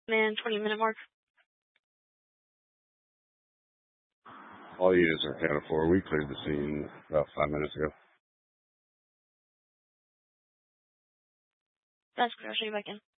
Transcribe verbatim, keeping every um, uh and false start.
Man, twenty minute mark. All units are accounted for. We cleared the scene about five minutes ago. That's good. I'll show you back in.